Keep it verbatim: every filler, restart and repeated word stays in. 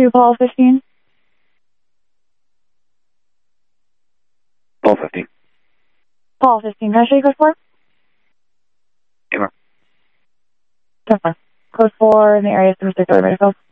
to Paul fifteen. Paul fifteen. Paul fifteen, can I show you code four? Hey, Mark. Code four. Code four in the area three six zero, ready to go.